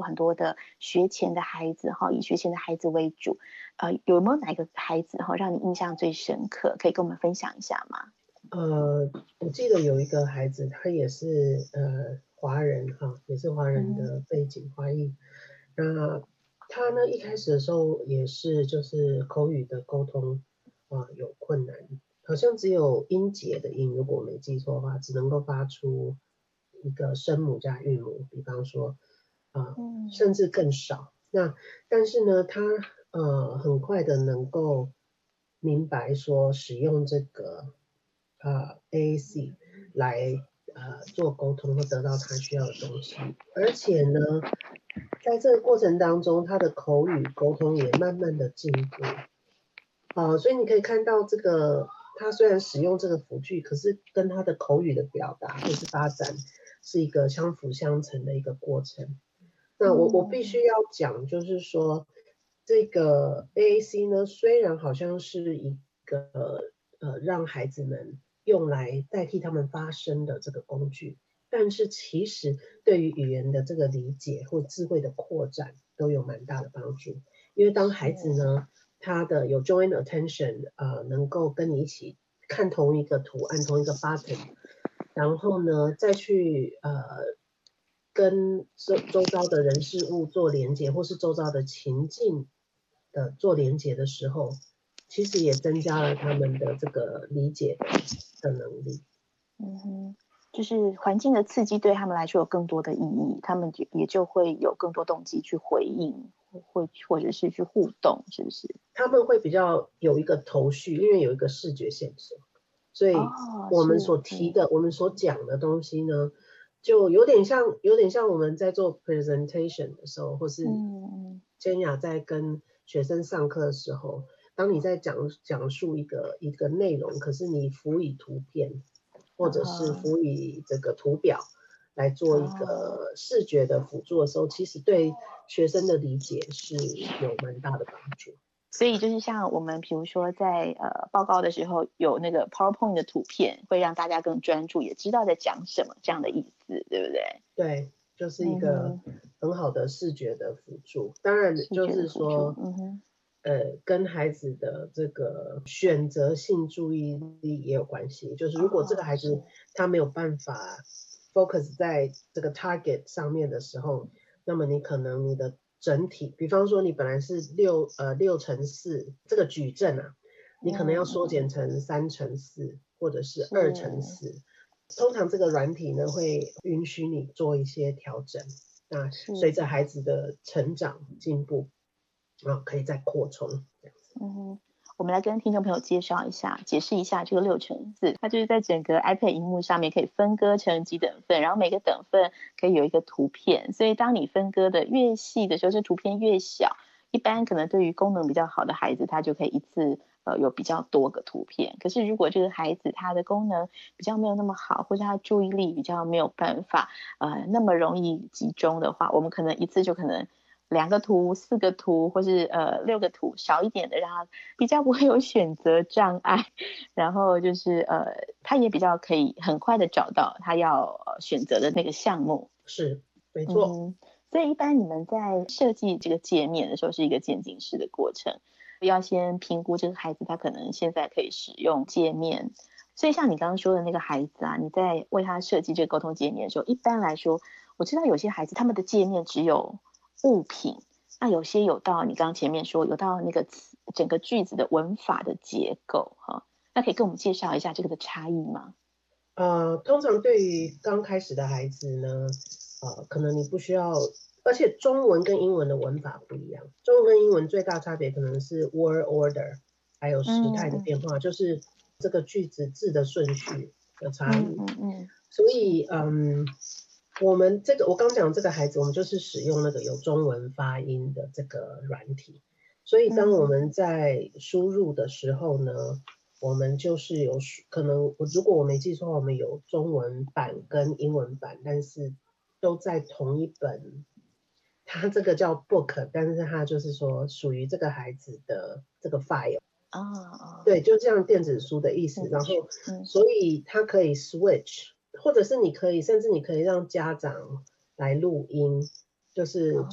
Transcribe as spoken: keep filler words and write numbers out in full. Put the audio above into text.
很多的学前的孩子哈，以学前的孩子为主，呃，有没有哪一个孩子哈让你印象最深刻？可以跟我们分享一下吗？ 呃，我记得有一个孩子，他也是呃华人哈，也是华人嗯的背景，华裔。那他呢一开始的时候也是就是口语的沟通啊、有困难，好像只有音节的音，如果我没记错的话，只能够发出一个声母加韵母，比方说啊、 嗯甚至更少。那但是呢，他呃很快的能够明白说使用这个呃 A A C 来呃做沟通或得到他需要的东西，而且呢，在这个过程当中，他的口语沟通也慢慢的进步。啊、所以你可以看到这个，他虽然使用这个辅具，可是跟他的口语的表达或是发展是一个相辅相成的一个过程。那我我必嗯须要讲，就是说这个 A A C 呢，虽然好像是一个呃让孩子们用来代替他们发声的这个工具，但是其实对于语言的这个理解或智慧的扩展都有蛮大的帮助。因为当孩子是呢，他的有 joint attention，呃，能够跟你一起看同一个图案、同一个 button，然后呢，再去呃跟周周遭的人事物做连接，或是周遭的情境的做连接的时候，其实也增加了他们的这个理解的的能力。 嗯哼，就是环境的刺激对他们来说有更多的意义，他们就也就会有更多动机去回应，或或者是去互动，是不是？ 他们会比较有一个头绪，因为有一个视觉线索，所以哦， 我们所是是， 提的、我们所讲的东西呢，就有点像，有点像我们在做 presentation 的时候，或是嗯珍雅在跟学生上课的时候，当你在讲讲述一个一个内容，可是你辅以图片，或者是啊辅以这个图表来做一哦， 个视觉的辅助的时候，其实对学生的理解是有蛮大的帮助。 所以就是像我们比如说在呃报告的时候有那个 PowerPoint 的图片，会让大家更专注，也知道在讲什么这样的意思，对不对？ 对，就是一个嗯哼， 很好的视觉的辅助。当然， 视觉的就是辅助， 说， 嗯哼， 呃，跟孩子的这个选择性注意力也有关系。就是如果这个哦， 孩子是， 他没有办法 focus 在这个 target 上面的时候，那么你可能你的整体，比方说你本来是六呃六乘四这个矩阵啊，你可能要缩嗯， 减成三乘四或者是是二乘四。通常这个软体呢会允许你做一些调整，那随是。 着孩子的成长进步，啊，可以再扩充这样子。 嗯哼，我们来跟听众朋友介绍一下，解释一下这个六乘四，它就是在整个 iPad 荧幕上面可以分割成几等份，然后每个等份可以有一个图片，所以当你分割的越细的时候，这图片越小。一般可能对于功能比较好的孩子，他就可以一次呃有比较多个图片。可是如果这个孩子他的功能比较没有那么好，或者他注意力比较没有办法呃那么容易集中的话，我们可能一次就可能两个图、四个图，或是呃六个图，少一点的，让他比较不会有选择障碍，然后就是呃，他也比较可以很快的找到他要呃选择的那个项目。 是，没错。 嗯哼，所以一般你们在设计这个界面的时候是一个渐进式的过程，要先评估这个孩子他可能现在可以使用界面。所以像你刚刚说的那个孩子啊，你在为他设计这个沟通界面的时候，一般来说，我知道有些孩子他们的界面只有物品，那有些有到你刚刚前面说有到那个词整个句子的文法的结构哈，那可以跟我们介绍一下这个的差异吗？ 呃，通常对于刚开始的孩子呢，呃，可能你不需要，而且中文跟英文的文法不一样，中文跟英文最大差别可能是 word order，还有时态的嗯嗯变化，就是这个句子字的顺序的差嗯异。 嗯嗯， 所以，嗯，我们这个我刚讲这个孩子，我们就是使用那个有中文发音的这个软体，所以当我嗯们在输入的时候呢，我们就是有可能，如果我没记错，我们有中文版跟英文版，但是都在同一本，它这个叫 book，但是它就是说属于这个孩子的这个 file。 啊啊， 对，就这样电子书的意思。 电子书， 然后， 嗯。 所以它可以 switch，或者是你可以，甚至你可以让家长来录音，就是